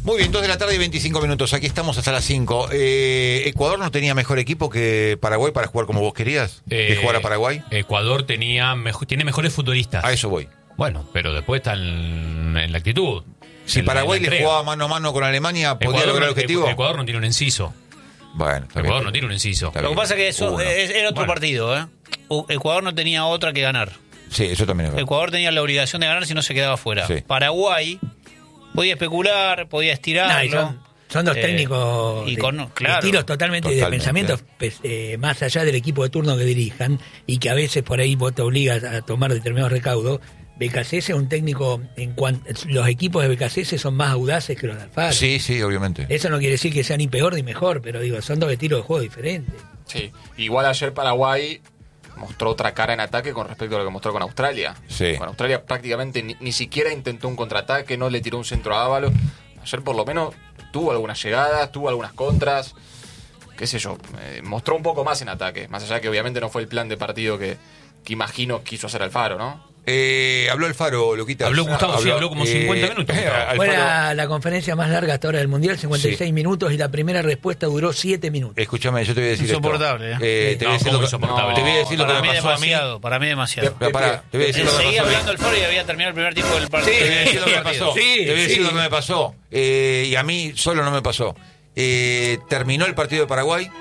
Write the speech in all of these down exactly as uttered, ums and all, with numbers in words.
Muy bien, dos de la tarde y veinticinco minutos. Aquí estamos hasta las cinco. Eh, ¿Ecuador no tenía mejor equipo que Paraguay para jugar como vos querías? Eh, ¿Que jugara Paraguay? Ecuador tenía mejo- tiene mejores futbolistas. A eso voy. Bueno, pero después está en, en la actitud. Si en Paraguay la, en la le jugaba mano a mano con Alemania, ¿podía Ecuador, lograr el objetivo? Ecuador no tiene un enciso. Bueno, está Ecuador bien. no tiene un inciso. Está Lo que bien. pasa es que eso Uno. es, era otro Bueno. partido, ¿eh? U- Ecuador no tenía otra que ganar. Sí, eso también es verdad. Ecuador tenía la obligación de ganar si no se quedaba fuera. Sí. Paraguay podía especular, podía estirarlo. No, y son, son dos Eh, técnicos y de, con- de claro. estilos totalmente, Totalmente. de pensamientos pues, eh, más allá del equipo de turno que dirijan y que a veces por ahí vos te obligas a tomar determinados recaudos. B K C S es un técnico, en cuanto los equipos de B K C S son más audaces que los de Alfaro. Sí, sí, obviamente. Eso no quiere decir que sea ni peor ni mejor, pero digo, son dos estilos de juego diferentes. Sí, igual ayer Paraguay mostró otra cara en ataque con respecto a lo que mostró con Australia. Sí. Con Australia prácticamente ni, ni siquiera intentó un contraataque, no le tiró un centro a Ábalos. Ayer por lo menos tuvo algunas llegadas, tuvo algunas contras, qué sé yo, eh, mostró un poco más en ataque, más allá que obviamente no fue el plan de partido que, que imagino quiso hacer Alfaro, ¿no? Eh, habló Alfaro, Luquita. Habló Gustavo, sí, habló como cincuenta minutos. Alfaro- Fue la, la conferencia más larga hasta ahora del Mundial, cincuenta y seis Sí. minutos, y la primera respuesta duró siete minutos. Escúchame, yo te voy a decir Insoportable, esto. ¿eh? Eh, te No, voy a decir ¿cómo lo que, insoportable? te voy a decir lo que para me mí pasó a mí. demasiado, para mí demasiado. Pero pará, te voy a decir lo que me Seguía pasó a mí. hablando el foro y había terminado el primer tiempo del partido. Te voy a decir lo que me pasó. Sí, Te voy a decir sí. lo que me pasó. Eh, y a mí solo no me pasó. Eh, terminó el partido de Paraguay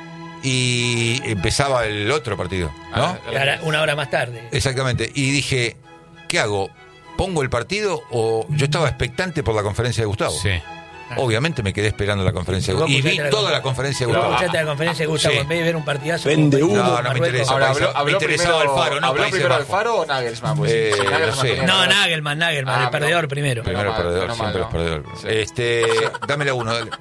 y empezaba el otro partido, ¿no? Ah, Ahora, una hora más tarde. Exactamente. Y dije, ¿qué hago? ¿Pongo el partido o yo estaba expectante por la conferencia de Gustavo? Sí. Obviamente me quedé esperando la conferencia de Vos Gustavo. Y vi escuchaste la toda la confer- conferencia de Vos Gustavo. escuchaste la conferencia de Gustavo, Sí. en vez de ver un partidazo. Vende como humo. Países No, no me Marruecos. interesa. Ahora, Países- ¿habló, me habló interesaba primero, Alfaro, no ¿habló Países primero Bajos. Alfaro o Nagelsmann? Pues, Eh, si Nagelsmann no sé. tenía No, que- Nagelman, Nagelman, Ah, el pero- perdedor primero. pero- Primero mal, perdedor, menos mal, siempre ¿no? es perdedor. Sí. Este, dámela uno, dale.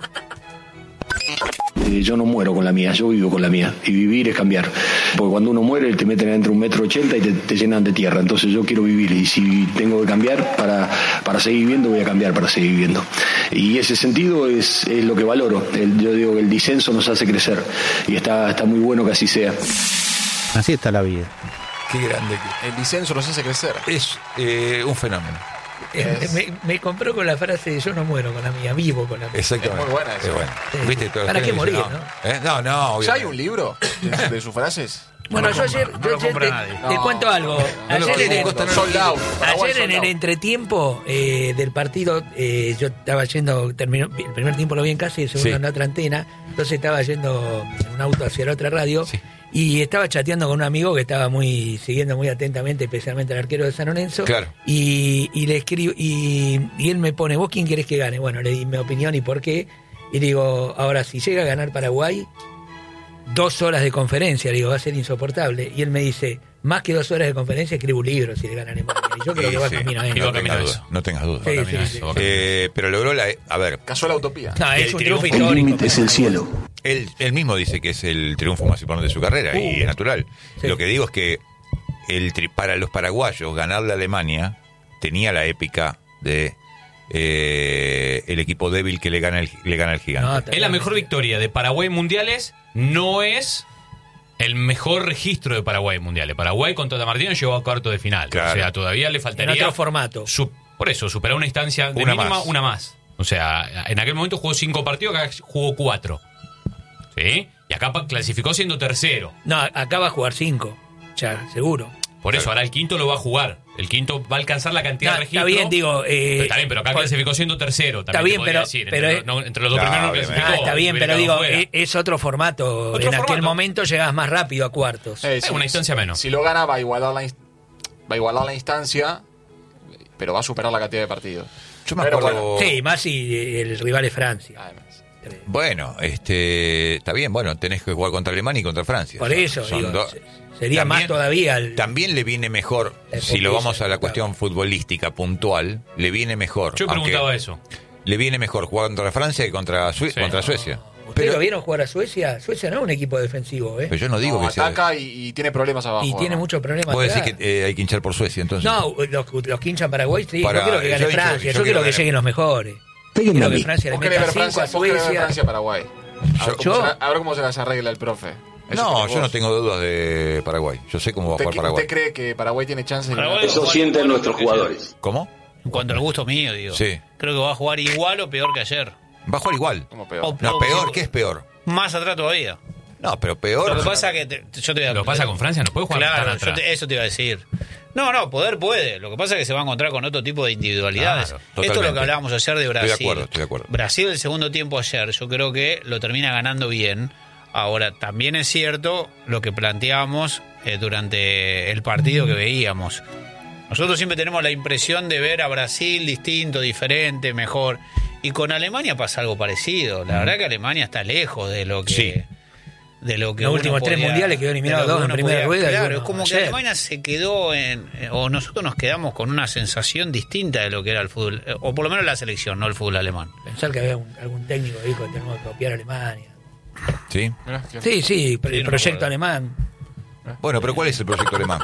Eh, Yo no muero con la mía, yo vivo con la mía. Y vivir es cambiar. Porque cuando uno muere te meten adentro un metro ochenta y te, te llenan de tierra. Entonces yo quiero vivir. Y si tengo que cambiar para, para seguir viviendo, voy a cambiar para seguir viviendo. Y ese sentido es, es lo que valoro. El- yo digo que el disenso nos hace crecer. Y está, está muy bueno que así sea. Así está la vida. Qué grande El disenso nos hace crecer. que es. Eh, un fenómeno. Eh, me, me compró con la frase de yo no muero con la mía, vivo con la mía. Exactamente. Es muy buena esa. Es buena. Sí. ¿Viste? Todo el ¿Para qué género dice, morir, no? ¿Eh? No, no, ¿Ya obviamente. hay un libro de, de sus frases? Bueno, No yo lo ayer, compra, no yo lo ayer compra te, nadie. te No, cuento algo. no, no lo Ayer, quiere, en el, Costa no lo Sold quiere. out. Paraguay ayer en sold el out. entretiempo eh, del partido, eh, yo estaba yendo, terminó, el primer tiempo lo vi en casa y el segundo Sí. en la otra antena, entonces estaba yendo en un auto hacia la otra radio. Sí. Y estaba chateando con un amigo que estaba muy siguiendo muy atentamente, especialmente al arquero de San Lorenzo. Claro. Y, y le escribo, y, y él me pone, ¿vos quién querés que gane? Bueno, le di mi opinión y por qué. Y digo, ahora, si llega a ganar Paraguay, dos horas de conferencia, digo, va a ser insoportable. Y él me dice, más que dos horas de conferencia, escribo un libro si le gana Alemania. Y yo creo Sí, que va sí. camino a Y eso. va No tengas camino a dudas. eso. No tengas dudas. Sí, Va sí, camino a sí. eso, va camino a eso. Eh, pero logró la. A ver, Cayó la utopía. No, es El un triunfo triunfo. El histórico. límite es el cielo. él, él mismo dice que es el triunfo más importante de su carrera y Uh. es natural. Sí. Lo que digo es que el tri- para los paraguayos ganarle a Alemania tenía la épica de eh, el equipo débil que le gana el, le gana al gigante. No, está Es la bien. mejor victoria de Paraguay en mundiales, no es el mejor registro de Paraguay en mundiales. Paraguay con Tata Martino llegó a cuarto de final. Claro. O sea, todavía le En faltaría. otro formato. su- por eso, superar una instancia de Una mínima, más. una más. O sea, en aquel momento jugó cinco partidos, acá jugó cuatro. ¿Sí? Y acá pa- clasificó siendo tercero. No, acá va a jugar cinco, ya, seguro. Por eso, ahora el quinto lo va a jugar. El quinto va a alcanzar la cantidad No, de está registros. bien, digo, eh, Pero está bien, pero acá por- clasificó siendo tercero. También Está bien, te podría pero- decir. pero entre, es- no- entre los dos Claro, primeros no obviamente. clasificó. Ah, está bien, hubiera pero quedado digo, fuera. es, es otro formato. Otro en aquel formato. momento llegabas más rápido a cuartos. Eh, Es una instancia menos. Si lo gana, va a igualar la, inst- va a igualar la instancia, pero va a superar la cantidad de partidos. Yo me Pero acuerdo. Sí, más si el rival es Francia. Además. Bueno, este, está bien, bueno, tenés que jugar contra Alemania y contra Francia. Por Son- eso, son digo, dos- se- sería más todavía el- También le viene mejor, El si lo focus, vamos a la claro. cuestión futbolística puntual, le viene mejor. Yo aunque preguntaba eso. Le viene mejor jugar contra Francia que contra, Sue- Sí. contra Suecia. ¿Ustedes Pero, lo vieron jugar a Suecia? Suecia no es un equipo defensivo, ¿eh? pero yo no digo No, que sea. ataca y, y tiene problemas abajo. Y tiene ¿no? muchos problemas. Vos decís atrás. que eh, hay que hinchar por Suecia, entonces. No, los, los que hinchan Paraguay, sí. Para- yo quiero que yo gane he dicho- Francia. yo Yo, quiero quiero que ganar. lleguen los mejores. Péguenme Quiero a que mí. Francia le Vos querés meta ver cinco Francia, a vos querés ver Suecia. Francia Paraguay. A ver, cómo Yo- se la- a ver cómo se las arregla el profe. Eso No, querés yo no vos. tengo dudas de Paraguay. Yo sé cómo va a ¿Usted, jugar Paraguay. usted cree que Paraguay tiene chances de Paraguay- ganar? Eso sienten nuestros jugadores. ¿Cómo? En cuanto al gusto mío, digo. Sí. Creo que va a jugar igual o peor que ayer. Va a jugar igual. Como peor. O- No, o- peor, ¿qué es peor? Más atrás todavía. No, pero peor. Lo que pasa que te- yo te voy a... Lo que pasa con Francia, no puede jugar tan Claro, yo atrás. te- eso te iba a decir. No, no, poder puede. Lo que pasa es que se va a encontrar con otro tipo de individualidades. Claro, Esto es lo totalmente. que hablábamos ayer de Brasil. Estoy de acuerdo, estoy de acuerdo. Brasil el segundo tiempo ayer, yo creo que lo termina ganando bien. Ahora, también es cierto lo que planteábamos eh, durante el partido que veíamos. Nosotros siempre tenemos la impresión de ver a Brasil distinto, diferente, mejor. Y con Alemania pasa algo parecido. La verdad que Alemania está lejos de lo que... Sí. De lo que Los uno últimos tres podía- mundiales quedó eliminado de lo que dos en uno primera podía- rueda y Claro, uno es como que ayer. Alemania se quedó en... eh, O nosotros nos quedamos con una sensación distinta de lo que era el fútbol. eh, O por lo menos la selección, no el fútbol alemán. Pensar que había un- algún técnico que dijo que tenemos que copiar a Alemania. Sí. Mirá, qué- Sí, sí, el no me proyecto acuerdo. alemán. Bueno, pero ¿cuál es el proyecto alemán?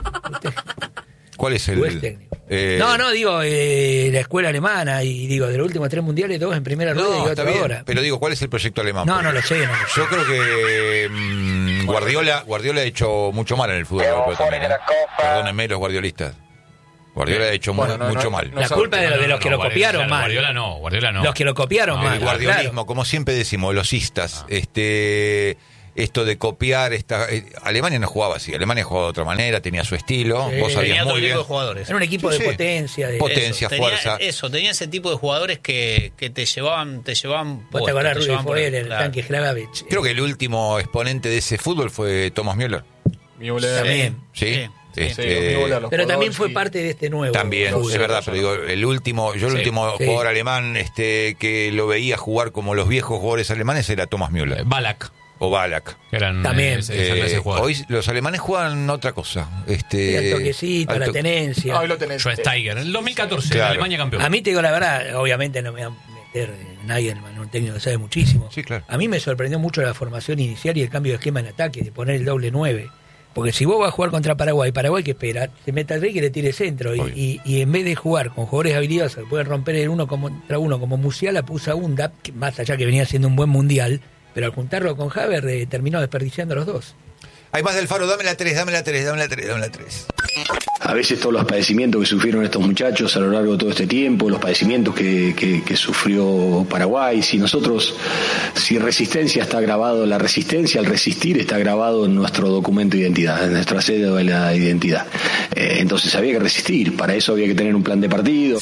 ¿Cuál es el...? Juez técnico. eh, No, no, digo eh, la escuela alemana y digo de los últimos tres mundiales, dos en primera rueda No, y está otro bien, ahora. pero digo, ¿cuál es el proyecto alemán? No, no lo sé, no lo sé. Yo creo que mm, Guardiola Guardiola ha hecho mucho mal en el fútbol europeo también. ¿eh? Perdónenme los guardiolistas. Guardiola ha hecho mu- Bueno, no, mucho no, mal. no La sabe. culpa es de los, de los que lo Guardiola- copiaron mal. Guardiola no, Guardiola no. Los que lo copiaron No, mal. el claro. guardiolismo, como siempre decimos, los istas, este, esto de copiar, esta, eh, Alemania no jugaba así, Alemania jugaba de otra manera, tenía su estilo, Sí, vos sabías Tenía otro muy tipo bien. de jugadores. Era un equipo Sí, de sí. potencia. De Potencia, Tenía fuerza. Eso, tenía ese tipo de jugadores que, que te llevaban, te llevaban. Vos puesto, te acordás, te Rudy llevaban por ahí, Foel, el claro. tanque Hrabavich. Creo que el último exponente de ese fútbol fue Thomas Müller. Müller. También. ¿Sí? Sí, Sí, Este, Müller, los Pero también Podolski. fue parte de este nuevo. También, fútbol. es verdad, pero digo, el último, yo el Sí, último sí. jugador alemán este, que lo veía jugar como los viejos jugadores alemanes era Thomas Müller. Eh, Ballack, O Ballack. que eran También. eh, ese- esa clase de Eh, jugadores. hoy los alemanes juegan otra cosa. Sí, Este, el toquecito, al la to- tenencia. Ah, hoy lo tenés. Schweinsteiger, en el dos mil catorce, Claro. Alemania campeón. A mí te digo la verdad, obviamente no me va a meter eh, nadie en un técnico que sabe muchísimo. Sí, claro. A mí me sorprendió mucho la formación inicial y el cambio de esquema en ataque, de poner el doble nueve. Porque si vos vas a jugar contra Paraguay, Paraguay que espera, se mete al rey que le tire centro. Y, Obvio. y, y en vez de jugar con jugadores habilidosos que pueden romper el uno contra uno como Musiala, puso a Undap, que más allá que venía haciendo un buen mundial, pero al juntarlo con Haver eh, terminó desperdiciando a los dos. Hay más del Faro, dame la tres, dame la tres, dame la tres, dame la tres. A veces todos los padecimientos que sufrieron estos muchachos a lo largo de todo este tiempo, los padecimientos que, que, que sufrió Paraguay, si nosotros, si resistencia está grabado, la resistencia, al resistir está grabado en nuestro documento de identidad, en nuestra cédula de la identidad. Eh, entonces había que resistir, para eso había que tener un plan de partido.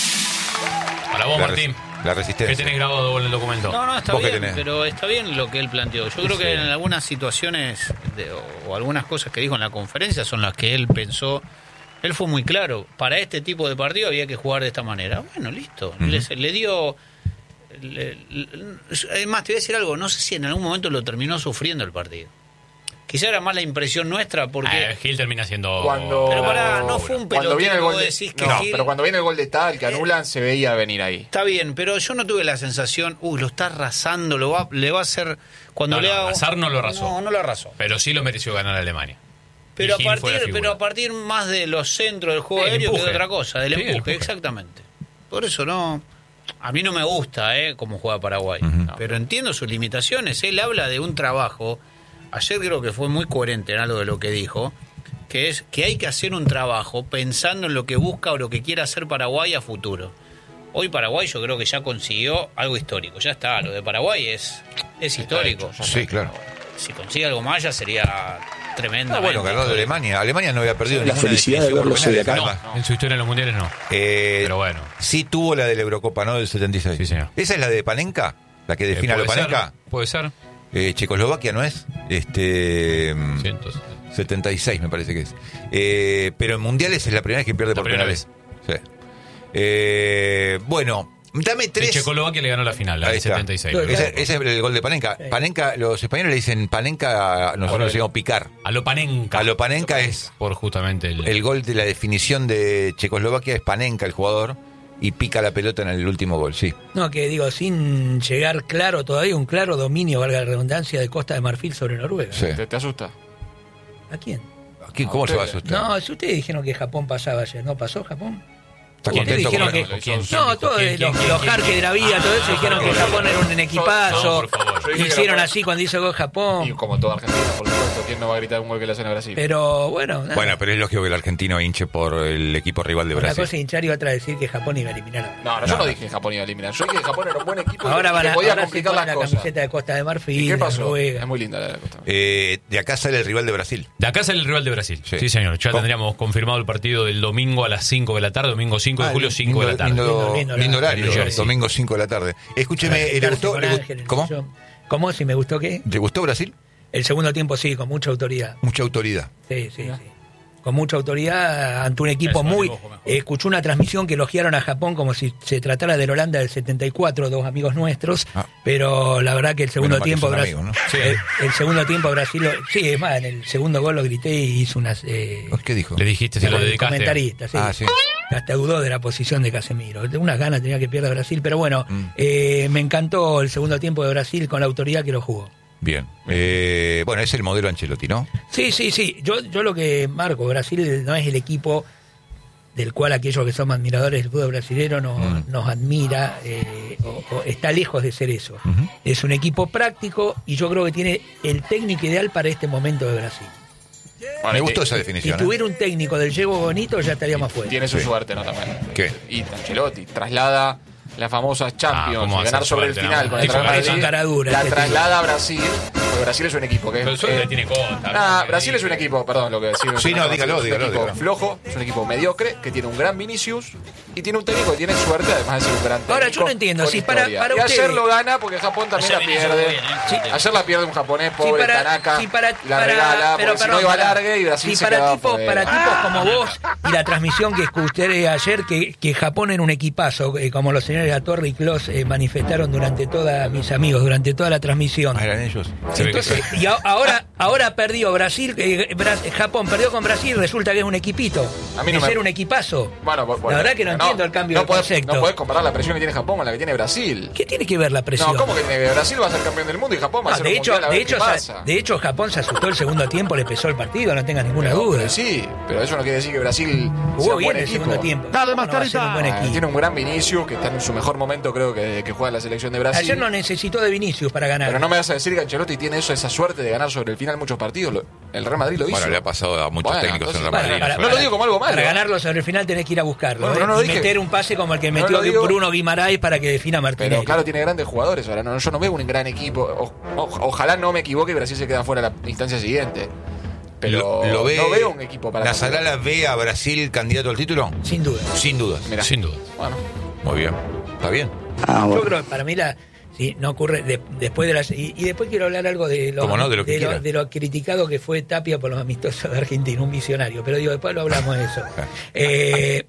Para vos, La Martín. res- la resistencia. ¿Qué tenés grabado en el documento? No, no, está ¿Vos qué bien, tenés? pero está bien lo que él planteó. Yo creo que en algunas situaciones de- o, o algunas cosas que dijo en la conferencia son las que él pensó. Él fue muy claro. Para este tipo de partido había que jugar de esta manera. Bueno, listo. le, le dio. le- le- es más, te voy a decir algo. No sé si en algún momento lo terminó sufriendo el partido. Quizá era más la impresión nuestra porque. Eh, Gil termina siendo... Cuando, Pero pará, no fue un cuando viene el pelotero, gol vos de, decís que no, Gil- pero cuando viene el gol de tal que anulan se veía venir ahí. Está bien, pero yo no tuve la sensación, uy, lo está arrasando, lo va, le va a hacer cuando No, le no, haga. arrasar no lo arrasó. No, no lo arrasó. Pero sí lo mereció ganar a Alemania. Pero Y a Gil fue la partir, figura. pero a partir más de los centros del juego Sí, el aéreo que de empuje. otra cosa, del Sí, el empuje, empuje. exactamente. Por eso no. A mí no me gusta, eh, cómo juega Paraguay. Ujú. Pero entiendo sus limitaciones. Él habla de un trabajo. Ayer creo que fue muy coherente en algo de lo que dijo. Que es que hay que hacer un trabajo pensando en lo que busca o lo que quiere hacer Paraguay a futuro. Hoy Paraguay yo creo que ya consiguió algo histórico. Ya está, lo de Paraguay es, es histórico. Sí, claro. Si consigue algo más ya sería tremendo. Ah, bueno, ganó de Alemania. Alemania no había perdido La ninguna felicidad de definición verlo por hoy de penales, acá. además. En su historia en los mundiales no. Eh, Pero bueno. Sí tuvo la de la Eurocopa, ¿no? Del setenta y seis. Sí, señor. ¿Esa es la de Panenka? ¿La que Eh, define a lo puede ser, Panenka? Puede ser. Eh, Checoslovaquia, ¿no es? Este... mm, Sí, entonces. setenta y seis me parece que es. Eh, pero en mundiales es la primera vez que pierde La por primera penales. Sí. Eh, bueno, dame En tres. Checoslovaquia le ganó la final, la Ahí del está. setenta y seis. Claro. Ese, ese es el gol de Panenka. Sí. Panenka, los españoles le dicen Panenka, nosotros le decimos picar. A lo Panenka. A lo Panenka es Por justamente el... el gol de la definición de Checoslovaquia, es Panenka el jugador, y pica la pelota en el último gol, sí. No, que digo, sin llegar claro todavía, un claro dominio, valga la redundancia, de Costa de Marfil sobre Noruega. Sí. ¿Te, te asusta? ¿A quién? ¿Quién- ¿Cómo se va a asustar? No, si ustedes dijeron que Japón pasaba ayer, ¿no pasó Japón? ¿Está Ustedes contento dijeron con que, lo- ¿Quién? no, ¿Quién? todos ¿Quién? los, ¿Quién? los ¿Quién? Jarques de la vida, todo eso, dijeron que Japón era un equipazo, No, por favor. Yo dije que hicieron no- así cuando hizo gol Y Japón, como toda Argentina, por supuesto, ¿quién no va a gritar un gol que le hacen a Brasil? pero bueno, nada. Bueno, pero es lógico que el argentino hinche por el equipo rival de Una Brasil. cosa es hinchar y otra decir que Japón iba a eliminar a No, no, yo no dije que Japón iba a eliminar. Yo dije que Japón era un buen equipo Ahora y van que a, podía ahora se complicar ponen las la cosas. camiseta de Costa de Marfil, ¿Y qué de pasó? Noruega. Es muy linda la de Costa. Eh, de acá sale el rival de Brasil. De acá sale el rival de Brasil. Sí. Sí, señor. Ya ¿Cómo? tendríamos confirmado el partido del domingo a las cinco de la tarde, domingo cinco de julio, cinco de la tarde. Lindo, Lindo, lindo, lindo la- horario, New Jersey. domingo cinco de la tarde. Escúcheme, ¿le Sentarse gustó? con le gu- Ángel en el ¿Cómo? sillón. ¿Cómo? Si me gustó qué? ¿Le gustó Brasil? El segundo tiempo sí, con mucha autoridad. Mucha autoridad. Sí, sí, sí. Con mucha autoridad ante un equipo Eso, muy... dibujo mejor. eh, escuché una transmisión que elogiaron a Japón como si se tratara del Holanda del setenta y cuatro, dos amigos nuestros, Ah. pero la verdad que el segundo Menos mal que tiempo... son Brasil, amigos, ¿no? Sí. el, el segundo tiempo Brasil... lo- Sí, es más, en el segundo gol lo grité y hizo unas... Eh, ¿Qué dijo? Le dijiste, se lo el dedicaste. comentarista, sí. Ah, sí. Hasta dudó de la posición de Casemiro. Unas ganas tenía que pierda Brasil, pero bueno, Mm. eh, me encantó el segundo tiempo de Brasil con la autoridad que lo jugó. Bien. Eh, bueno, es el modelo Ancelotti, ¿no? Sí, sí, sí. Yo, yo lo que marco, Brasil no es el equipo del cual aquellos que somos admiradores del fútbol brasileño nos, Mm. nos admira, eh, o, o está lejos de ser eso. Ujú. Es un equipo práctico y yo creo que tiene el técnico ideal para este momento de Brasil. Me gustó y- esa Si definición. ¿eh? tuviera un técnico del Llevo Bonito ya estaríamos fuera. Tiene su Sí. suerte, ¿no? También. ¿Qué? Y Ancelotti traslada las famosas Champions, Ah, ¿cómo ganar hacer sobre el suerte, final no? con el Eso Real parece Madrid. un caradura, La este traslada a Brasil, porque Brasil es un equipo que Pero es, suerte eh, tiene Costa. Nah, ¿no? Brasil es un equipo, perdón, lo que decimos. Sí, no, es dígalo, un dígalo, equipo dígalo. flojo, es un equipo mediocre, que tiene un gran Vinicius y tiene un técnico que tiene suerte, además de ser un gran técnico. Ahora, yo no entiendo, con si para- historia. para y ayer ustedes- lo gana porque Japón también Ayer la Vinicius pierde. jugó bien, ¿eh? Sí, ayer la pierde un japonés, pobre para- Tanaka, sí, para- la para- regala, pero porque si perdón, no iba para- larga y Brasil sí, se para quedaba tipos, fuera. para tipos como vos y la transmisión que escuché ayer, que, que Japón era un equipazo, eh, como los señores de la Torre y Clos eh, manifestaron durante toda, mis amigos, durante toda la transmisión. Ah, eran ellos. Se ve que Entonces, y a- ahora, ahora perdió Brasil, eh, Bra- Japón perdió con Brasil, resulta que es un equipito. A mí no de me- ser un equipazo. Bueno, bueno, la verdad que no, entiendo el cambio no de podés- concepto. No podés comparar la presión que tiene Japón con la que tiene Brasil. ¿Qué tiene que ver la presión? No, ¿cómo que tiene que ver? Brasil va a ser campeón del mundo y Japón va a No, ser de un hecho, mundial a de ver hecho, qué sa- pasa. de hecho, Japón se asustó el segundo tiempo, le pesó el partido, no tengas ninguna Pero- duda. pero sí, pero eso no quiere decir que Brasil sea Jugó un bien buen el equipo. segundo tiempo. Dale, No, no va a ser un buen Ah, equipo. tiene un gran Vinicius que está en su mejor momento, creo que, que juega en la selección de Brasil. Ayer no necesitó de Vinicius para ganar. Pero no me vas a decir que Ancelotti tiene eso, esa suerte de ganar sobre el final muchos partidos. Lo- el Real Madrid lo hizo. Bueno, le ha pasado a muchos Bueno, técnicos en entonces, Real Madrid. Para- ¿no? no lo digo como algo malo. Para ganarlo sobre el final tenés que ir a buscarlo. Bueno, ¿eh? no, no y dije- meter un pase como el que No metió lo digo- Bruno Guimaraes para que defina a Martínez. Pero claro, tiene grandes jugadores. Ahora no, yo no veo un gran equipo. O- o- ojalá no me equivoque y Brasil se queda fuera la instancia siguiente. Pero Lo- lo ve- no veo un equipo para. ¿Nasarala ve a Brasil candidato al título? Sin duda. Sin dudas. Mirá. Sin duda. Bueno, Muy bien. Está bien. Ah, Yo bueno. creo que para mí la, sí, no ocurre de- después de las y, y después quiero hablar algo de lo, Cómo no, de lo que lo, quiera. de lo criticado que fue Tapia por los amistosos de Argentina, un visionario, pero digo, después lo hablamos de eso. Eh,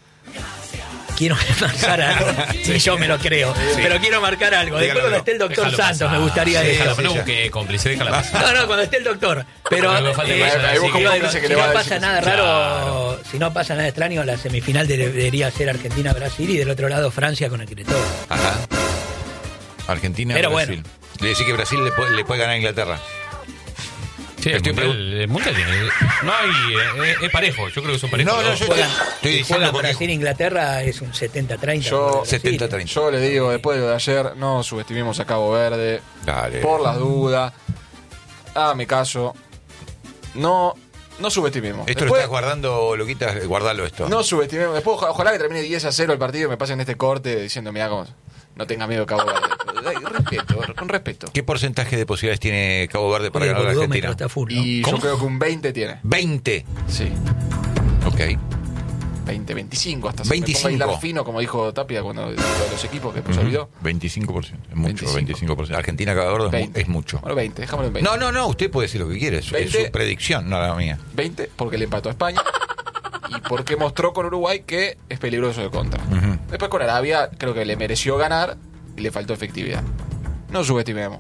quiero marcar algo, y yo me lo creo, pero quiero marcar algo. Después Dígalo, cuando esté el doctor Déjalo Santos pasar. me gustaría Sí, eso. déjalo, sí, no sí. busque cómplice, déjala pasar. No, no, cuando esté el doctor. Pero Bueno, falta que eh, vaya a decir digo, que- digo, cómplice que si le va no a pasa decir. nada raro, Claro. si no pasa nada extraño, la semifinal de- debería ser Argentina-Brasil y del otro lado Francia con el que le toca. Ajá. Argentina, Pero Brasil. Le decís que Brasil le puede, le puede ganar a Inglaterra. Sí, el Estoy mundial, el mundial tiene. No hay. eh, Es parejo, yo creo que son parejos. No, no, los yo dos. estoy, Juegan- estoy si diciendo juegan porque... Brasil-Inglaterra es un setenta treinta. Yo- por Brasil. setenta treinta. yo le digo, después de lo de ayer, no subestimemos a Cabo Verde. Dale. Por las dudas. Hágame caso. No, no subestimemos. Esto lo Después- estás guardando, Luquita, guardalo esto. No subestimemos. Después, oja- ojalá que termine diez a cero el partido y me pasen este corte diciendo, mira cómo. No tenga miedo, Cabo Verde. Ay, respeto, con respeto. ¿Qué porcentaje de posibilidades tiene Cabo Verde para Oye, ganar a la boludómetro Argentina? está full, ¿no? Y ¿Cómo? yo creo que un veinte tiene. veinte. Sí. Ok. veinte, veinticinco hasta. veinticinco. Se me pongo a hilar fino, como dijo Tapia cuando de los equipos que pues, se olvidó. veinticinco por ciento. Es mucho, veinticinco. veinticinco por ciento. Argentina, Cabo Verde es mu- veinte. es mucho. Bueno, veinte, dejámoslo en veinte. No, no, no, usted puede decir lo que quiere. Es, es veinte. su predicción, no la mía. veinte, porque le empató a España. Y porque mostró con Uruguay que es peligroso de contra. Ujú. Después con Arabia, creo que le mereció ganar y le faltó efectividad. No subestimemos.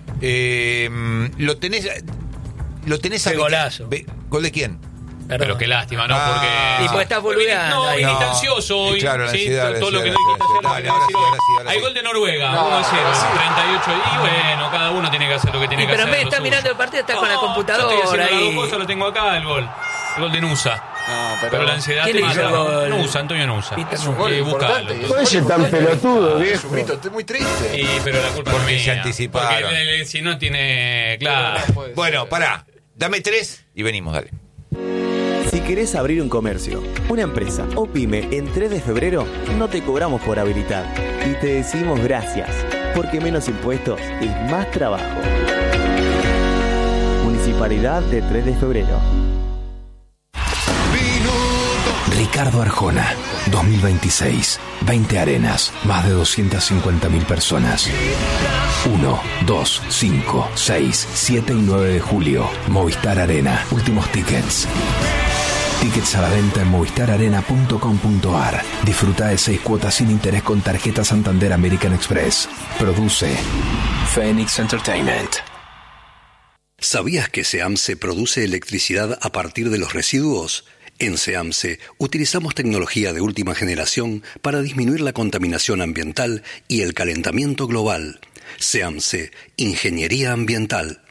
Eh, lo tenés... Lo tenés Qué a- golazo. Ve- ¿Gol de quién? Perdón. Pero qué lástima, ¿no? Ah. Porque. Y pues estás boludeando No, ahí. viniste No. ansioso hoy. Y claro, la sí, ansiedad, la todo lo que le ansiedad, dijiste ayer. la lo ansiedad. que Dale, ahora decir sí, hoy. ahora sí, ahora Hay sí. gol de Noruega, No, uno a cero, sí. treinta y ocho. Y bueno, cada uno tiene que hacer lo que tiene Y que pero hacer. en vez de lo estar suyo. mirando el partido, estás con la No, computadora yo estoy haciendo ahí. las dos cosas, lo tengo acá, el gol. El gol de Nusa. No, pero, Pero la ansiedad ¿Quién te le hizo mata. el gol? No usa, Antonio no usa. Peter es un gol Eh, importante. búscalo. y Puede es ser un tan gol pelotudo, Es viejo. un grito, estoy muy triste. Sí, pero la culpa Porque no es se mía. anticiparon. Porque le- le- si no tiene... Claro. No puede ser. Bueno, pará. Dame tres y venimos, dale. Si querés abrir un comercio, una empresa o pyme en tres de febrero, no te cobramos por habilitar. Y te decimos gracias, porque menos impuestos es más trabajo. Municipalidad de tres de febrero. Ricardo Arjona, dos mil veintiséis, veinte arenas, más de doscientas cincuenta mil personas. uno, dos, cinco, seis, siete y nueve de julio, Movistar Arena, últimos tickets. Tickets a la venta en movistar arena punto com punto a r. Disfruta de seis cuotas sin interés con tarjeta Santander American Express. Produce Phoenix Entertainment. ¿Sabías que SEAMSE produce electricidad a partir de los residuos? En SEAMSE utilizamos tecnología de última generación para disminuir la contaminación ambiental y el calentamiento global. SEAMSE, Ingeniería Ambiental.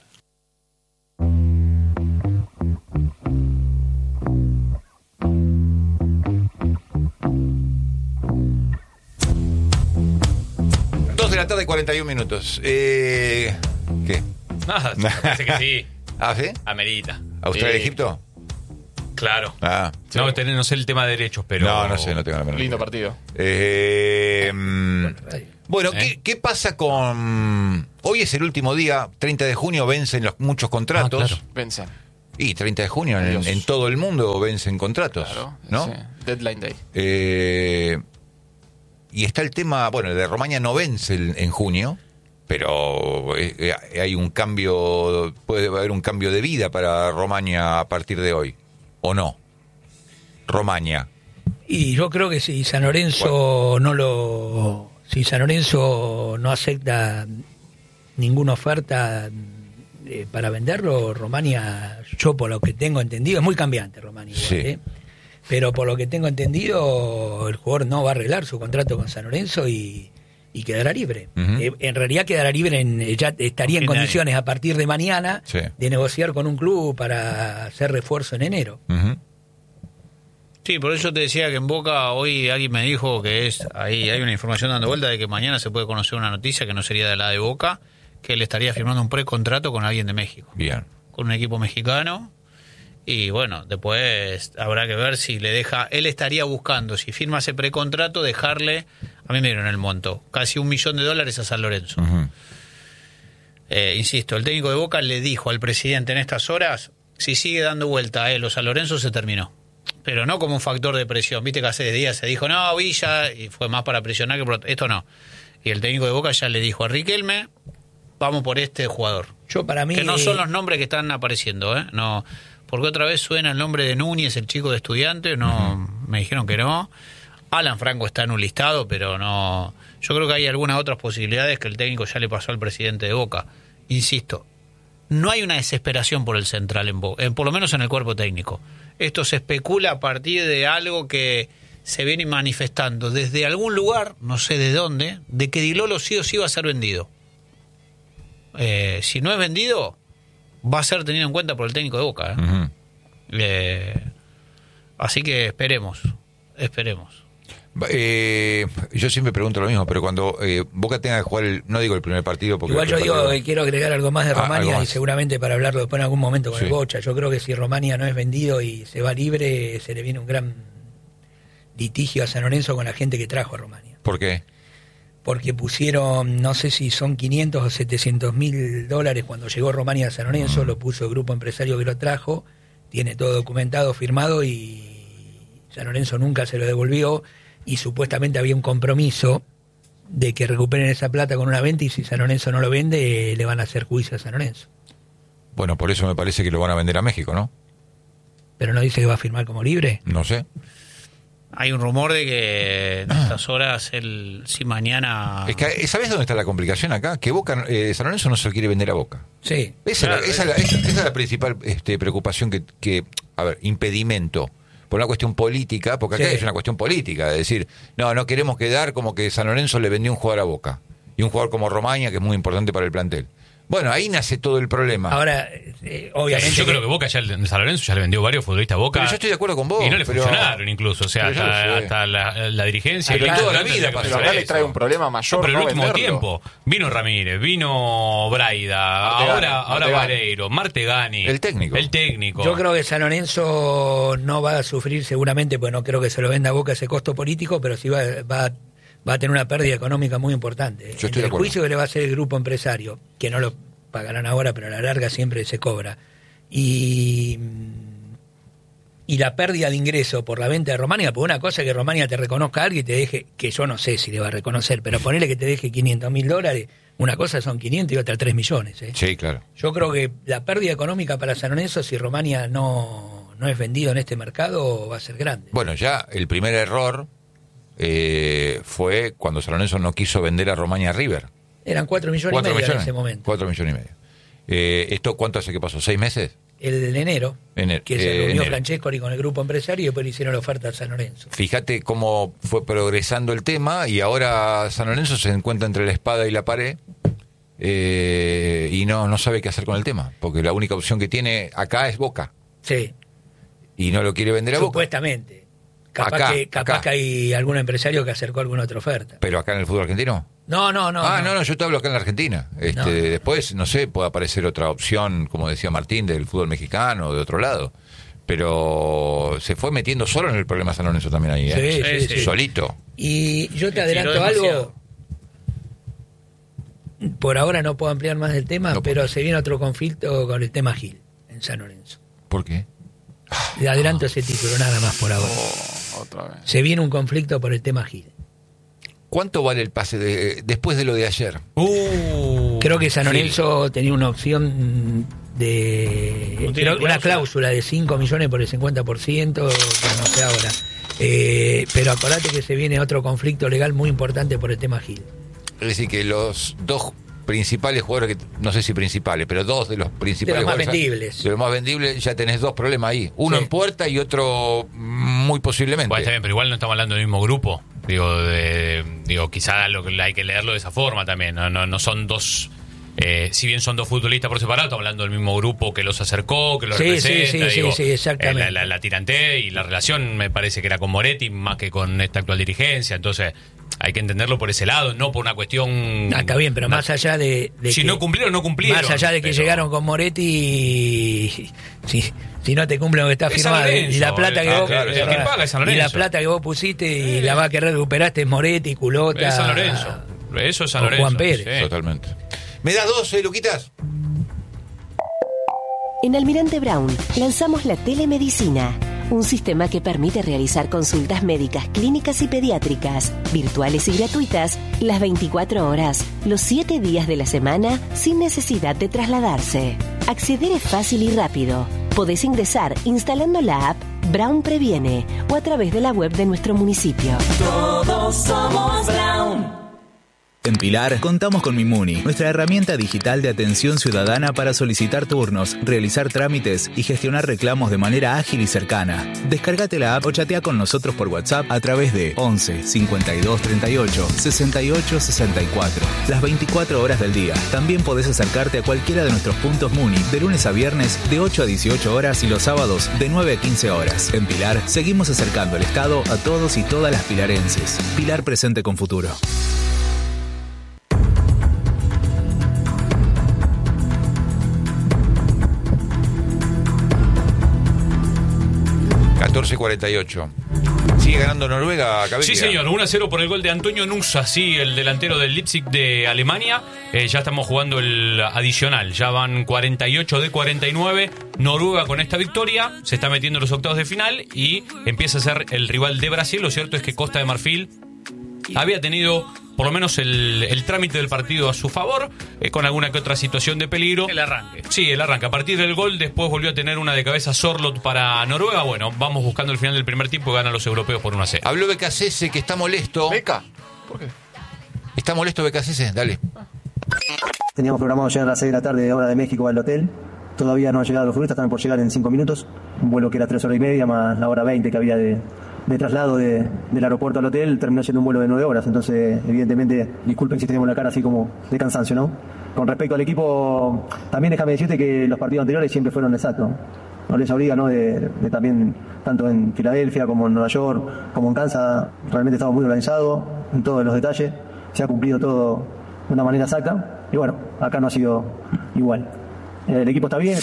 Dos de la tarde, cuarenta y un minutos. Eh, ¿Qué? Nada, parece que sí. ¿Ah, sí? Amerita. ¿Australia-Egipto? Claro. Ah, No, tener- no sé el tema de derechos, pero... no, no sé, no tengo la menor Lindo idea. partido. Eh, mm, bueno, ¿Eh? ¿qué, qué pasa con...? Hoy es el último día, treinta de junio vencen los, muchos contratos. Ah, claro. Vencen. Y treinta de junio en, Adiós. en todo el mundo vencen contratos, Claro. ¿no? Sí. Deadline Day. Eh, y está el tema, bueno, el de Romaña no vence el- en junio, pero eh, hay un cambio, puede haber un cambio de vida para Romaña a partir de hoy, ¿o no? Romaña. Y yo creo que si San Lorenzo no lo... Si San Lorenzo no acepta ninguna oferta eh, para venderlo, Romania, yo por lo que tengo entendido, es muy cambiante Romania, igual, Sí. ¿eh? Pero por lo que tengo entendido, el jugador no va a arreglar su contrato con San Lorenzo y, y quedará libre. Ujú. Eh, en realidad quedará libre, en, eh, ya estaría en Fin de condiciones a partir de mañana Sí. de negociar con un club para hacer refuerzo en enero. Ujú. Sí, por eso te decía que en Boca hoy alguien me dijo que es ahí hay una información dando vuelta de que mañana se puede conocer una noticia que no sería de la de Boca, que él estaría firmando un precontrato con alguien de México, Bien. con un equipo mexicano. Y bueno, después habrá que ver si le deja, él estaría buscando, si firma ese precontrato, dejarle, a mí me dieron el monto, casi un millón de dólares a San Lorenzo. Ujú. Eh, insisto, el técnico de Boca le dijo al presidente en estas horas, si sigue dando vuelta a él o San Lorenzo, se terminó. Pero no como un factor de presión. Viste que hace días se dijo, no, Villa, y fue más para presionar que por... Esto no. Y el técnico de Boca ya le dijo a Riquelme, vamos por este jugador. Yo para mí... Que no son los nombres que están apareciendo, ¿eh? No, porque otra vez suena el nombre de Núñez, el chico de Estudiantes, no, uh-huh. Me dijeron que no. Alan Franco está en un listado, pero no... Yo creo que hay algunas otras posibilidades que el técnico ya le pasó al presidente de Boca. Insisto, no hay una desesperación por el central, en Boca, eh, por lo menos en el cuerpo técnico. Esto se especula a partir de algo que se viene manifestando desde algún lugar, no sé de dónde, de que Di Lolo sí o sí va a ser vendido. Eh, si no es vendido, va a ser tenido en cuenta por el técnico de Boca. ¿eh? Uh-huh. Eh, así que esperemos, esperemos. Eh, yo siempre pregunto lo mismo, pero cuando eh, Boca tenga que jugar, el, no digo el primer partido, porque Igual yo digo partido... que quiero agregar algo más de Ah, Romania algo y más. seguramente para hablarlo después en algún momento con Sí. el Bocha. Yo creo que si Romania no es vendido y se va libre, se le viene un gran litigio a San Lorenzo con la gente que trajo a Romania. ¿Por qué? Porque pusieron, no sé si son quinientos o setecientos mil dólares cuando llegó Romania a San Lorenzo, mm. lo puso el grupo empresario que lo trajo, tiene todo documentado, firmado y San Lorenzo nunca se lo devolvió. Y supuestamente había un compromiso de que recuperen esa plata con una venta y si San Lorenzo no lo vende, eh, le van a hacer juicio a San Lorenzo. Bueno, por eso me parece que lo van a vender a México, ¿no? ¿Pero no dice que va a firmar como libre? No sé. Hay un rumor de que en estas horas, él, si mañana... Es que, ¿sabes dónde está la complicación acá? Que Boca, eh, San Lorenzo no se lo quiere vender a Boca. Sí. Esa, Claro, es, la, esa, es la, esa, esa es la principal este, preocupación que, que, a ver, impedimento. Por una cuestión política, porque acá Sí. es una cuestión política, de decir, no, no queremos quedar como que San Lorenzo le vendió un jugador a Boca. Y un jugador como Romaña, que es muy importante para el plantel. Bueno, ahí nace todo el problema. Ahora, eh, obviamente... Yo creo que Boca ya, en San Lorenzo ya le vendió varios futbolistas a Boca. Pero yo estoy de acuerdo con vos. Y no le pero... funcionaron incluso, o sea, hasta, hasta la, la dirigencia... Pero y toda la antes vida de pasó. Pero acá le trae un problema mayor. No, pero el no último venderlo. tiempo vino Ramírez, vino Braida, Martegani, ahora, ahora Martegani. Vareiro, Martegani. El técnico. El técnico. Yo creo que San Lorenzo no va a sufrir seguramente, pues no creo que se lo venda a Boca ese costo político, pero sí va, va, va a tener una pérdida económica muy importante. Yo estoy Entre de el acuerdo. juicio que le va a hacer el grupo empresario, que no lo pagarán ahora, pero a la larga siempre se cobra. Y, y la pérdida de ingreso por la venta de Romania, por una cosa que Romania te reconozca a alguien y te deje, que yo no sé si le va a reconocer, pero ponele que te deje quinientos mil dólares, una cosa son quinientos y otra tres millones. ¿eh? Sí, claro. Yo creo que la pérdida económica para San Lorenzo, si Romania no, no es vendido en este mercado, va a ser grande. Bueno, ya el primer error eh, fue cuando San Lorenzo no quiso vender a Romania a River. Eran cuatro millones Cuatro y medio millones. en ese momento. Cuatro millones y medio. Eh, ¿Esto cuánto hace que pasó? ¿Seis meses? El de enero, Ener- que se eh, reunió enero. Francescoli con el grupo empresario y después le hicieron la oferta a San Lorenzo. Fíjate cómo fue progresando el tema y ahora San Lorenzo se encuentra entre la espada y la pared eh, y no, no sabe qué hacer con el tema, porque la única opción que tiene acá es Boca Sí, y no lo quiere vender a Boca. supuestamente. Capaz, Acá, que, capaz acá. que hay algún empresario que acercó alguna otra oferta. Pero acá en el fútbol argentino. No, no, no. ah, no, no, yo te hablo acá en la Argentina. Este, No. Después, no sé, puede aparecer otra opción, como decía Martín, del fútbol mexicano o de otro lado. Pero se fue metiendo solo en el problema San Lorenzo también ahí, ¿eh? Sí, sí, sí. Solito. Y yo te Me tiró adelanto algo. demasiado. Por ahora no puedo ampliar más del tema, No pero puedo. se viene otro conflicto con el tema Gil en San Lorenzo. ¿Por qué? Le adelanto ese título nada más por ahora. Oh, otra vez. Se viene un conflicto por el tema Gil. ¿Cuánto vale el pase de, después de lo de ayer? Uh, Creo que San sí. Lorenzo tenía una opción de ¿No tiene creo que una cláusula? cláusula de cinco millones por el cincuenta por ciento, pero no sé ahora. Eh, pero acordate que se viene otro conflicto legal muy importante por el tema Gil. Es decir, que los dos principales jugadores, que no sé si principales, pero dos de los principales De los más jugadores, vendibles. de los más vendibles, ya tenés dos problemas ahí. Uno Sí. en puerta y otro muy posiblemente. Bueno, está bien, pero igual no estamos hablando del mismo grupo. Digo, de, digo quizá lo que hay que leerlo de esa forma también. No, no, no son dos. Eh, si bien son dos futbolistas por separado, estamos hablando del mismo grupo que los acercó, que los Sí, representa. sí, sí, digo, sí, sí, exactamente. eh, La, la, la tiranté y la relación me parece que era con Moretti más que con esta actual dirigencia. Entonces, hay que entenderlo por ese lado, no por una cuestión. Ah, está bien, pero na- más allá de, de Si que- no cumplieron, no cumplieron. más allá de que pero- llegaron con Moretti, si, si no te cumplen lo que está Es firmado San Lorenzo, y la plata que ah, vos claro, el que paga es San y la Lorenzo. plata que vos pusiste y la va a querer recuperaste es Moretti, Culota, Es San Lorenzo. Eso es San o Lorenzo. Juan Pérez. sí. Totalmente. ¿Me das doce, Luquitas? En Almirante Brown lanzamos la telemedicina, un sistema que permite realizar consultas médicas, clínicas y pediátricas, virtuales y gratuitas, las veinticuatro horas, los siete días de la semana, sin necesidad de trasladarse. Acceder es fácil y rápido. Podés ingresar instalando la app Brown Previene o a través de la web de nuestro municipio. Todos somos Brown. En Pilar contamos con Mimuni, nuestra herramienta digital de atención ciudadana para solicitar turnos, realizar trámites y gestionar reclamos de manera ágil y cercana. Descárgate la app o chatea con nosotros por WhatsApp a través de once cincuenta y dos treinta y ocho sesenta y ocho sesenta y cuatro. Las veinticuatro horas del día. También podés acercarte a cualquiera de nuestros puntos Muni de lunes a viernes de ocho a dieciocho horas y los sábados de nueve a quince horas. En Pilar seguimos acercando el Estado a todos y todas las pilarenses. Pilar presente con futuro. catorce cuarenta y ocho. ¿Sigue ganando Noruega, Caviglia? Sí, señor, uno a cero por el gol de Antonio Nusa, sí, el delantero del Leipzig de Alemania. Eh, ya estamos jugando el adicional, ya van cuarenta y ocho de cuarenta y nueve. Noruega con esta victoria se está metiendo en los octavos de final y empieza a ser el rival de Brasil. Lo cierto es que Costa de Marfil había tenido por lo menos el, el trámite del partido a su favor, eh, con alguna que otra situación de peligro. El arranque. Sí, el arranque. A partir del gol, después volvió a tener una de cabeza Sorlot para Noruega. Bueno, vamos buscando el final del primer tiempo y ganan los europeos por uno a cero. Habló Becasese, que está molesto. ¿Beca? ¿Por qué? ¿Está molesto Becasese? Dale. Teníamos programado llegar a las seis de la tarde, hora de México, al hotel. Todavía no han llegado los futbolistas, están por llegar en cinco minutos. Un vuelo que era tres horas y media, más la hora veinte que había de, de traslado de, del aeropuerto al hotel terminó siendo un vuelo de nueve horas. Entonces, evidentemente, disculpen si tenemos la cara así como de cansancio, ¿no? Con respecto al equipo, también déjame decirte que los partidos anteriores siempre fueron exactos. No les obliga, ¿no? De, de también, tanto en Filadelfia como en Nueva York, como en Kansas, realmente estamos muy organizados en todos los detalles. Se ha cumplido todo de una manera exacta. Y bueno, acá no ha sido igual. El equipo está bien.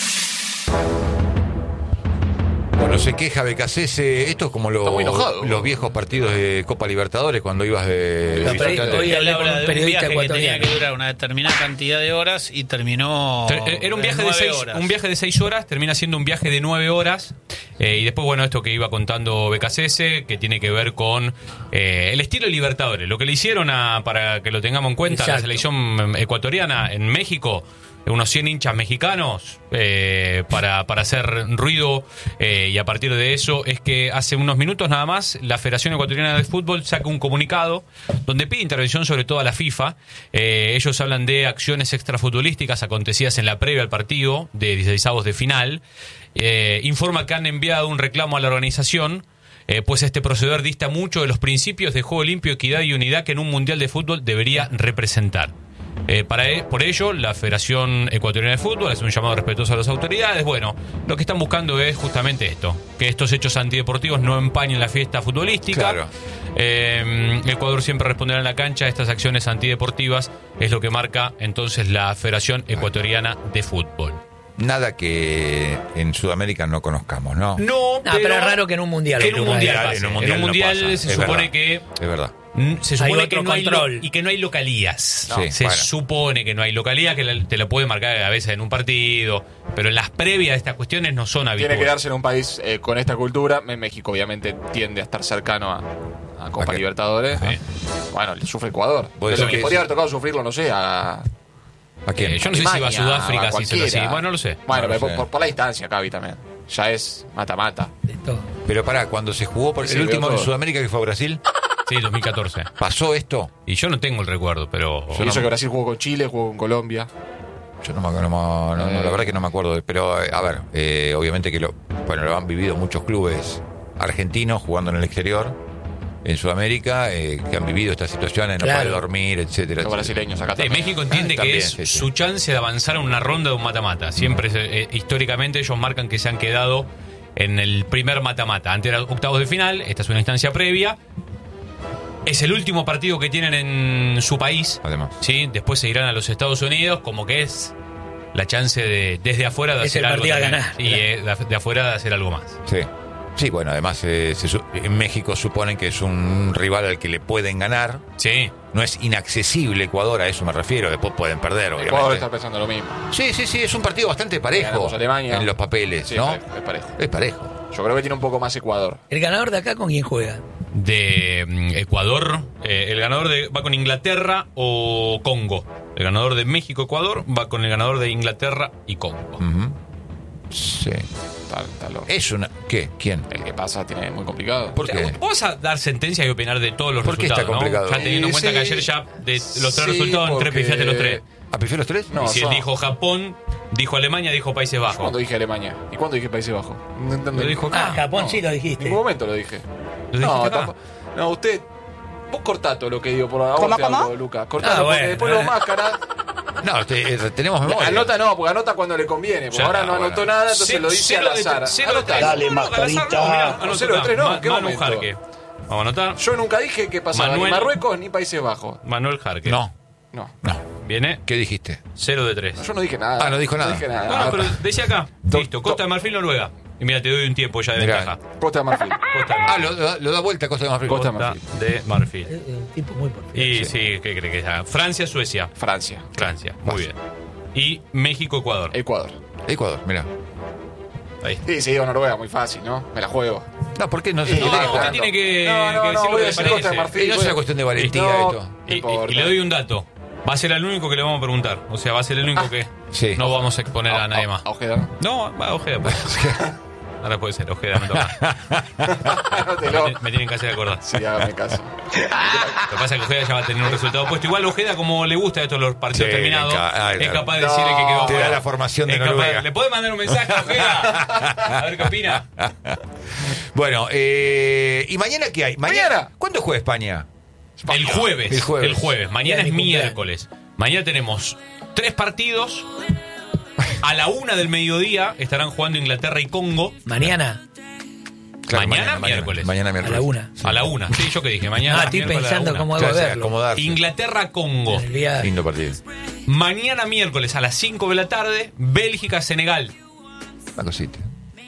Bueno, se queja Becasese. Esto es como lo- Está muy enojado. los viejos partidos de Copa Libertadores cuando ibas de Hoy visitante. hoy hablé con habla un de un periodista viaje que tenía ecuatoriano. que durar una determinada cantidad de horas y terminó Ter- Era un viaje, de nueve seis, horas. un viaje de seis horas, termina siendo un viaje de nueve horas. Eh, y después, bueno, esto que iba contando Becasese, que tiene que ver con eh, el estilo Libertadores. Lo que le hicieron, a, para que lo tengamos en cuenta, a la Exacto. selección ecuatoriana en México, unos cien hinchas mexicanos eh, para, para hacer ruido, eh, y a partir de eso es que hace unos minutos nada más la Federación Ecuatoriana de Fútbol saca un comunicado donde pide intervención sobre todo a la FIFA. Eh, ellos hablan de acciones extrafutbolísticas acontecidas en la previa al partido de dieciseisavos de final. Eh, informa que han enviado un reclamo a la organización, eh, pues este proceder dista mucho de los principios de juego limpio, equidad y unidad que en un mundial de fútbol debería representar. Eh, para e- por ello, la Federación Ecuatoriana de Fútbol hace un llamado respetuoso a las autoridades. Bueno, lo que están buscando es justamente esto, que estos hechos antideportivos no empañen la fiesta futbolística. Claro. Eh, Ecuador siempre responderá en la cancha a estas acciones antideportivas, es lo que marca entonces la Federación Ecuatoriana de Fútbol. Nada que en Sudamérica no conozcamos, ¿no? No, Ah, pero es raro que en un mundial. que en un ocurra mundial eso. pase. en un En mundial un no mundial pasa, se es supone verdad. que Es verdad. Mm, se supone Hay que otro no hay lo- control. y que no hay localías. No, se bueno. supone que no hay localidad, que la- te la puede marcar a veces en un partido, pero en las previas de estas cuestiones no son habituales. Tiene que quedarse en un país eh, con esta cultura. En México, obviamente, tiende a estar cercano a, a Copa ¿A qué? Libertadores. Sí. Bueno, le sufre Ecuador. Vos Pero decís que que podría sí. haber tocado sufrirlo, no sé, a. ¿A quién? Eh, yo no sé si va a Alemania, Sudáfrica, a si se lo cualquiera. sigue. Bueno, no lo sé. Bueno, No lo por, sé. por- por la distancia, Cavi también. Ya es mata-mata. De todo. Pero pará, cuando se jugó por Sí, el último veo en todo. Sudamérica que fue a Brasil, Sí, dos mil catorce. ¿pasó esto? Y yo no tengo el recuerdo, pero... Yo sé que Brasil jugó con Chile, jugó con Colombia. Yo no me acuerdo, no, no, no, la verdad que no me acuerdo. Pero, eh, a ver, eh, obviamente que lo, bueno, lo han vivido muchos clubes argentinos jugando en el exterior, en Sudamérica, eh, que han vivido estas situaciones, no Claro. pueden dormir, etcétera. Los etcétera. brasileños acá Sí, también. México entiende También, que es sí, sí. su chance de avanzar a una ronda de un mata-mata. Siempre, eh, históricamente, ellos marcan que se han quedado en el primer mata-mata. Antes era octavos de final, esta es una instancia previa. Es el último partido que tienen en su país. Además. ¿Sí? Después se irán a los Estados Unidos, como que es la chance de, desde afuera, de Es hacer el algo. partido a también. ganar, Y claro. eh, de, de afuera de hacer algo más. Sí. Sí, bueno, además eh, se su- en México suponen que es un rival al que le pueden ganar. Sí. No es inaccesible Ecuador, a eso me refiero. Después pueden perder, Ecuador obviamente. está pensando lo mismo. Sí, sí, sí, es un partido bastante parejo Ganamos a Alemania. en los papeles, Sí, ¿no? es parejo, es parejo. Es parejo. Yo creo que tiene un poco más Ecuador. ¿El ganador de acá con quién juega? De mm, Ecuador, eh, el ganador de, va con Inglaterra o Congo. El ganador de México-Ecuador va con el ganador de Inglaterra y Congo. Ujú. Sí. Está, está loco. Es una... ¿Qué? ¿Quién? El que pasa tiene muy complicado. ¿Por qué? Vos vas a dar sentencia y opinar de todos los ¿Por qué resultados, está complicado? ¿no? Ya teniendo en Y cuenta que sí. ayer ya de los tres Sí, resultados, en tres porque- pifiaste los tres. ¿A pifió los tres? No, y si él son- dijo Japón, dijo Alemania, dijo Países ¿Cuándo Bajos. dije Alemania? ¿Y cuándo dije Países Bajos? No entendí. Lo dijo Ah, acá. Japón no. sí lo En dijiste. ningún momento lo dije. ¿Lo no, dijiste acá? tampoco- no, usted. Vos cortá todo lo que digo por ahora. ¿Cómo, Vos te cómo? hablo, Luca. Cortalo Ah, porque bueno, después lo eh. máscara. No, te- eh, tenemos memoria. Anota no, porque anota cuando le conviene. Porque Ya ahora está, no anotó bueno. nada, entonces Cero- lo dice cero al de- azar. cero de Anotá. tres. Dale, No, no, al azar, mascarita. no, mirá, No, cero de tres, no, Ma- ¿en qué Manu momento? Jarque. Vamos a anotar. Yo nunca dije que pasaba Manuel- ni Marruecos ni Países Bajos. Manuel Jarque. No, No. no. Viene ¿Qué dijiste? cero de tres. Yo no dije nada. Ah, no dijo nada. No dije nada. No, no, pero decía acá. To- Listo, to- Costa de Marfil, Noruega. Y mira, te doy un tiempo ya de Mirá. ventaja. Costa de Marfil. Costa de Ah, Marfil. lo, lo- lo da vuelta a Costa de Marfil. Costa de Costa Marfil. de Marfil. Es un tipo muy porfiado. Y sí, ¿qué cree que sea? Francia, Suecia. Francia. Francia, muy bien. Y México, Ecuador. Ecuador. Ecuador, mira. Ahí está. Sí, sí, digo Noruega, muy fácil, ¿no? Me la juego. No, ¿por qué no Sí, se No, no, usted no. tiene que, No, no, que no, decir lo voy que a le decir Costa de parece. Marfil. Y no es voy a- una cuestión de valentía No, esto. Y, y- importa. y le doy un dato. Va a ser el único que le vamos a preguntar. O sea, va a ser el único que Sí. no vamos a exponer a nadie más. A Ojeda, ¿no? No, va, Ojeda. pues. Ahora puede ser, Ojeda, me toca. Anótelo. me, me tienen que hacer acordar. Sí, hágame caso. Lo que pasa es que Ojeda ya va a tener un resultado puesto. Igual Ojeda, como le gusta esto los partidos Sí, terminados, ca- ah, es claro. capaz de decirle que quedó Te da fuera. la formación de Es capaz- Noruega. ¿Le puede mandar un mensaje a Ojeda? A ver qué opina. Bueno, eh, ¿y mañana qué hay? Mañana. ¿Cuándo juega España? El jueves. El jueves. El jueves. Mañana Día es de mi cumpleaños. miércoles. Mañana tenemos tres partidos. A la una del mediodía estarán jugando Inglaterra y Congo. Mañana. Claro, mañana, miércoles. Mañana, miércoles. A la una. A la una. Sí, yo que dije. Mañana. Ah, estoy miércoles a la pensando una. cómo Claro, debo o sea, verlo. acomodarse. Inglaterra-Congo. El día- Lindo partido. Mañana miércoles a las cinco de la tarde, Bélgica-Senegal. Una cosita.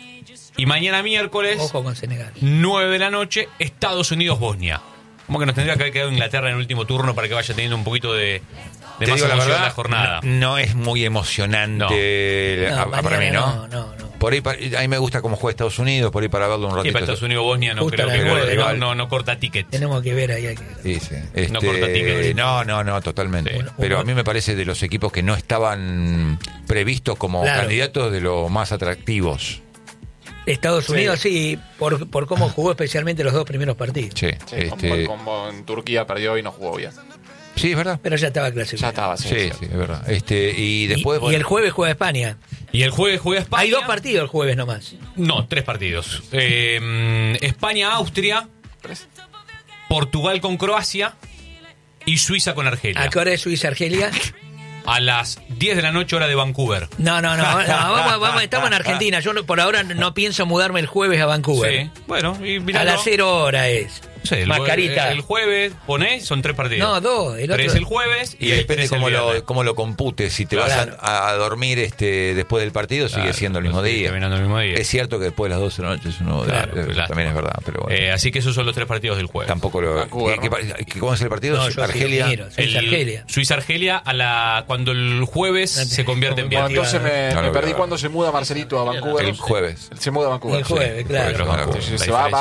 Y mañana miércoles, Ojo con Senegal. nueve de la noche, Estados Unidos-Bosnia. Como que nos tendría que haber quedado Inglaterra en el último turno para que vaya teniendo un poquito de, de Te más digo la emoción verdad, la jornada. No, no es muy emocionante No, a- a- para mí, mañana ¿no? no, no, no. Por ahí, pa- a mí me gusta cómo juega Estados Unidos, por ahí para verlo un Sí, ratito. para Estados Unidos-Bosnia no Justo creo a que las nueve, no, ¿no? no, no corta ticket. Tenemos que ver ahí. hay que- Sí, sí. Este, No corta ticket. No, no, no, totalmente. Sí. Pero a mí me parece de los equipos que no estaban previstos como Claro. candidatos de los más atractivos. Estados Sí. Unidos sí, por, por cómo jugó especialmente los dos primeros partidos. Sí, Sí, este, como, como en Turquía perdió y no jugó bien. sí, es verdad. Pero ya estaba Ya clasificado. estaba, sí. Sí, es sí, es verdad. Este, y después, y, bueno, y el jueves juega España. Y el jueves juega España. Hay dos partidos el jueves nomás. No, tres partidos. Eh, España-Austria, Tres. Portugal con Croacia y Suiza con Argelia. ¿A qué hora es Suiza-Argelia? A las diez de la noche, hora de Vancouver. No, no, no. no, vamos, vamos, estamos en Argentina. Yo no- por ahora no pienso mudarme el jueves a Vancouver. Sí, bueno, y A miralo. las cero horas es. Sí, el, Mascarita. el jueves ponés, son tres partidos. No, dos. El tres otro- el jueves y, y depende tres el cómo lo, viernes. cómo lo computes. Si te Claro. vas a, a dormir este después del partido, Claro, sigue siendo el mismo sigue día. terminando el mismo día. Es cierto que después de las doce de la noche es uno de- Claro, de- lástima. también es verdad, pero bueno. Eh, así que esos son los tres partidos del jueves. Tampoco lo. Vancouver, ¿qué- ¿no? qué- qué- ¿Cómo es el partido? No, yo sí Argelia. lo miro. El Suiza-Argelia. Suiza-Argelia a la cuando el jueves se convierte en Bueno, viernes. entonces me, No, me no, perdí no. cuando se muda Marcelito a Vancouver. El jueves. Se muda a Vancouver. El jueves, sí. claro. Pero Claro. Vancouver, Entonces la se va, diferencia